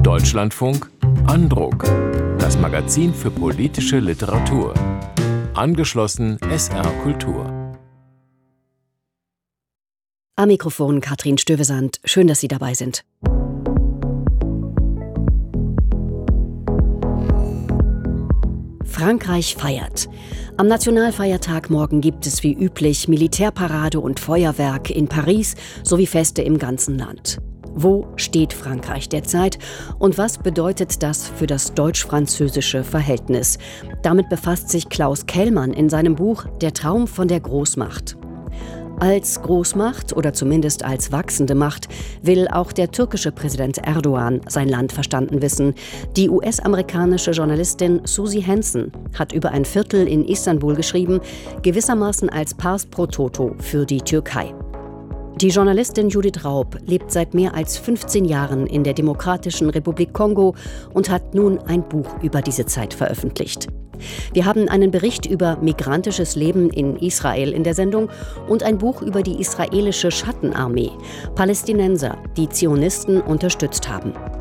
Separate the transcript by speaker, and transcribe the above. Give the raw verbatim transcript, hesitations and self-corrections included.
Speaker 1: Deutschlandfunk Andruck. Das Magazin für politische Literatur. Angeschlossen S R Kultur.
Speaker 2: Am Mikrofon Katrin Stövesand. Schön, dass Sie dabei sind. Frankreich feiert. Am Nationalfeiertag morgen gibt es wie üblich Militärparade und Feuerwerk in Paris sowie Feste im ganzen Land. Wo steht Frankreich derzeit und was bedeutet das für das deutsch-französische Verhältnis? Damit befasst sich Klaus Kellmann in seinem Buch Der Traum von der Großmacht. Als Großmacht oder zumindest als wachsende Macht will auch der türkische Präsident Erdogan sein Land verstanden wissen. Die U S-amerikanische Journalistin Susie Hansen hat über ein Viertel in Istanbul geschrieben, gewissermaßen als Pars pro Toto für die Türkei. Die Journalistin Judith Raub lebt seit mehr als fünfzehn Jahren in der Demokratischen Republik Kongo und hat nun ein Buch über diese Zeit veröffentlicht. Wir haben einen Bericht über migrantisches Leben in Israel in der Sendung und ein Buch über die israelische Schattenarmee, Palästinenser, die Zionisten unterstützt haben.